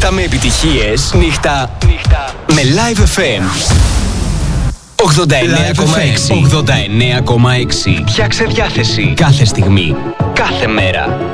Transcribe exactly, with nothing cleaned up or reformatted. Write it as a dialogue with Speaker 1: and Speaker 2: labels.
Speaker 1: Νύχτα με επιτυχίες. Νύχτα, νύχτα με Live εφ εμ ογδόντα εννέα κόμμα έξι. ογδόντα εννέα κόμμα έξι. Φτιάξε διάθεση κάθε στιγμή, κάθε μέρα.